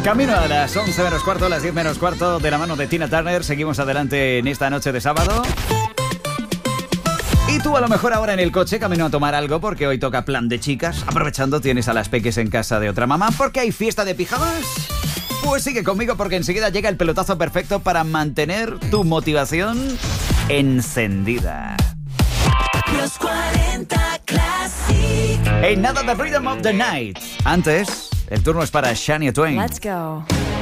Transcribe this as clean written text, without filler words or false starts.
Camino a las 11 menos cuarto, las 10 menos cuarto, de la mano de Tina Turner. Seguimos adelante en esta noche de sábado. Y tú a lo mejor ahora en el coche, camino a tomar algo, porque hoy toca plan de chicas. Aprovechando, tienes a las peques en casa de otra mamá, porque hay fiesta de pijamas. Pues sigue conmigo, porque enseguida llega el pelotazo perfecto para mantener tu motivación encendida. Los 40 Classic. En nada, The Rhythm of the Night. Antes, el turno es para Shania Twain. Let's go.